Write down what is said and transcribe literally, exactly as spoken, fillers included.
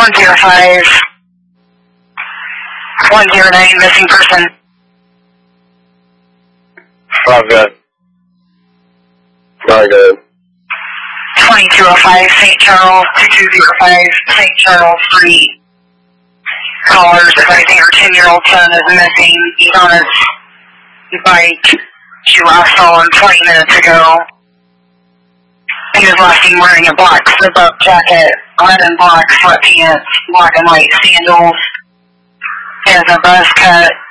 one zero five, one zero nine, missing person. Five good. Very good. twenty-two oh five, Saint Charles, two two zero five, Saint Charles Street. Callers advising our ten-year-old son is missing. He's on his bike. She last saw him twenty minutes ago. He was last seen wearing a black slip-up jacket, red and black sweatpants, black and white sandals. He has a buzz cut.